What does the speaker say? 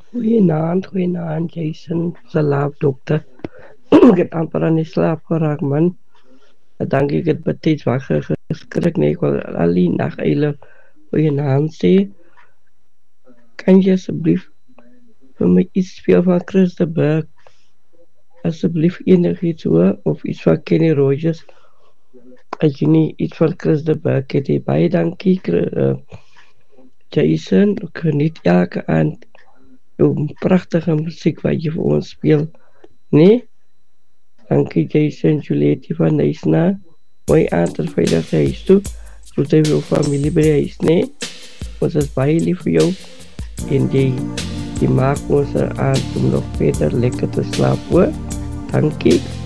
Goeienaand, Jason, slaapdokter. Ek het amper aan die slaap geraak, man. Dankie, ek het betyds wakker geskrik, nee, ek wil al die nageile goeienaand sê. Kan jy asseblief vir my iets speel van Chris de Burgh? Asseblief enigiets hoor, of iets van Kenny Rogers. As jy nie iets van Chris de Burgh het, baie dankie, Jason. Ek geniet elke aand jou pragtige musiek wat jy vir ons speel. Nee? Dankie Jason, Juliette van Nysna. Mooi aand en veilig huis toe. Groet hy jou familie by die huis, nee? Ons is baie lief vir jou. En die maak ons aand om nog verder lekker te slaap, hoor. Dankie.